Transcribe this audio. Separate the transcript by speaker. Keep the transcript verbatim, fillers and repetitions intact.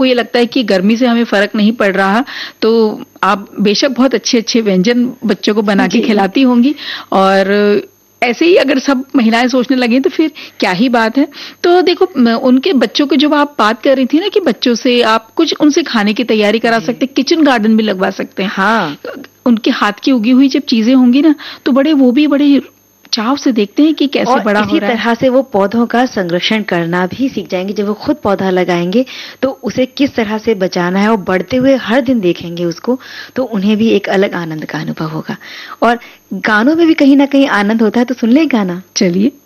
Speaker 1: आपको ये लगता है कि गर्मी से हमें फर्क नहीं पड़ रहा, तो आप बेशक बहुत अच्छे अच्छे व्यंजन बच्चों को बना के खिलाती होंगी। और ऐसे ही अगर सब महिलाएं सोचने लगे तो फिर क्या ही बात है। तो देखो, उनके बच्चों को जब आप बात कर रही थी ना कि बच्चों से आप कुछ उनसे खाने की तैयारी करा सकते, किचन गार्डन भी लगवा सकते हैं।
Speaker 2: हाँ,
Speaker 1: उनके हाथ की उगी हुई जब चीजें होंगी ना, तो बड़े वो भी बड़े चाव से देखते हैं कि कैसे बड़ा हो रहा है।
Speaker 2: इसी तरह से वो पौधों का संरक्षण करना भी सीख जाएंगे। जब वो खुद पौधा लगाएंगे तो उसे किस तरह से बचाना है, और बढ़ते हुए हर दिन देखेंगे उसको, तो उन्हें भी एक अलग आनंद का अनुभव होगा। और गानों में भी कहीं ना कहीं आनंद होता है, तो सुन ले गाना।
Speaker 1: चलिए।